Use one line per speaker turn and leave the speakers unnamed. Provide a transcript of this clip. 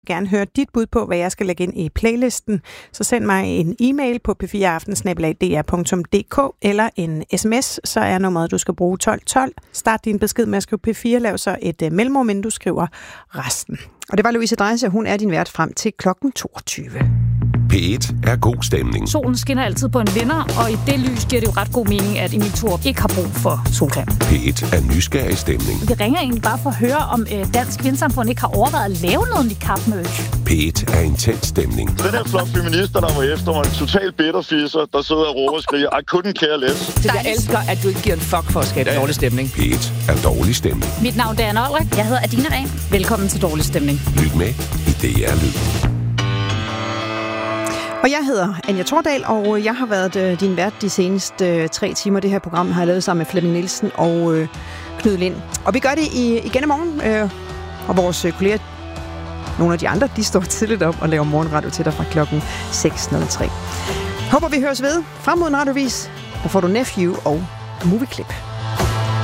gerne høre dit bud på, hvad jeg skal lægge ind i playlisten, så send mig en e-mail på p4aften@dr.dk eller en sms, så er nummeret, du skal bruge 1212. Start din besked med at skrive P4, lav så et mellemrum, inden du skriver resten. Og det var Louise Dreise, hun er din vært frem til klokken 22.
P1 er god stemning.
Solen skinner altid på en vinder, og i det lys giver det jo ret god mening, at Emil Thorup ikke har brug for solcreme.
P1 er nysgerrig stemning.
Vi ringer egentlig bare for at høre, om Dansk Vindsamfund ikke har overvejet at lave noget niqab-merch.
P1 er intens stemning.
Den her flok feminister, der var efter mig, en total bitterfisser, der sidder og råber og skriger, I couldn't care less.
Jeg elsker, at du ikke giver en fuck for at skabe dårlig stemning.
P1 er dårlig stemning.
Mit navn er Anna Olrik. Jeg hedder Adina Ren. Velkommen til Dårlig Stemning.
Lyt med i DR Lyd.
Og jeg hedder Anja Tordal, og jeg har været din vært de seneste 3 timer. Det her program har jeg lavet sammen med Flemming Nielsen og Knud Lind. Og vi gør det igen i morgen, og vores kolleger, nogle af de andre, de står tidligt op og laver morgenradio til dig fra klokken 6.03. Håber vi høres ved. Frem mod en radiovis, der får du Nephew og Movie Clip.